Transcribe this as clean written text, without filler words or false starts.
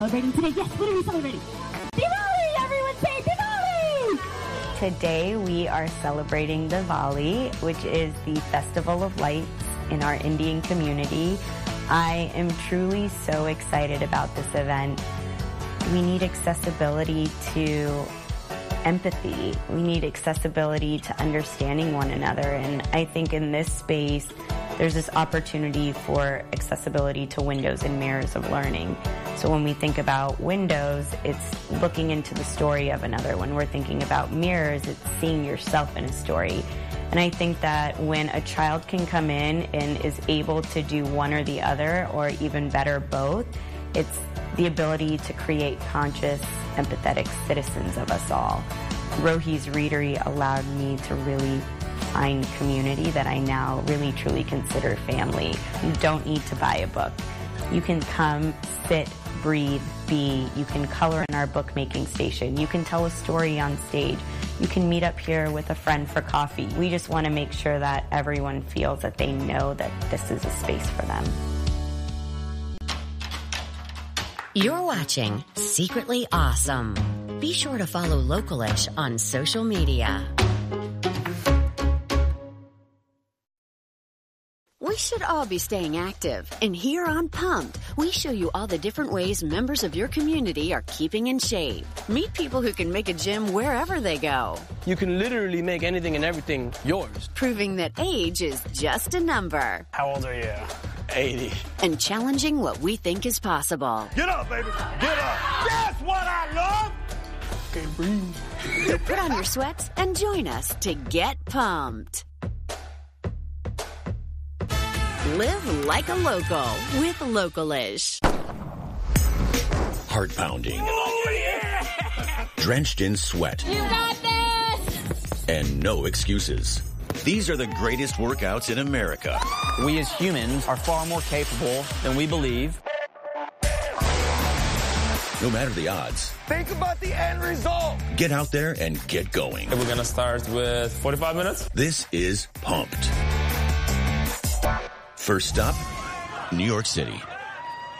Celebrating today. Yes, what are we celebrating? Diwali! Everyone say Diwali! Today we are celebrating Diwali, which is the Festival of Lights in our Indian community. I am truly so excited about this event. We need accessibility to empathy. We need accessibility to understanding one another. And I think in this space, there's this opportunity for accessibility to windows and mirrors of learning. So when we think about windows, it's looking into the story of another. When we're thinking about mirrors, it's seeing yourself in a story. And I think that when a child can come in and is able to do one or the other, or even better, both, it's the ability to create conscious, empathetic citizens of us all. Rohi's Readery allowed me to really find community that I now really truly consider family. You don't need to buy a book. You can come, sit, breathe, be. You can color in our bookmaking station. You can tell a story on stage. You can meet up here with a friend for coffee. We just want to make sure that everyone feels that they know that this is a space for them. You're watching Secretly Awesome. Be sure to follow Localish on social media. We should all be staying active. And here on Pumped, we show you all the different ways members of your community are keeping in shape. Meet people who can make a gym wherever they go. You can literally make anything and everything yours. Proving that age is just a number. How old are you? 80. And challenging what we think is possible. Get up, baby. Get up. That's what I love. Okay, breathe. So put on your sweats and join us to get pumped. Live like a local with Localish. Heart pounding. Oh, yeah. Drenched in sweat. You got this! And no excuses. These are the greatest workouts in America. We as humans are far more capable than we believe. No matter the odds. Think about the end result. Get out there and get going. We're going to start with 45 minutes. This is Pumped. First stop, New York City.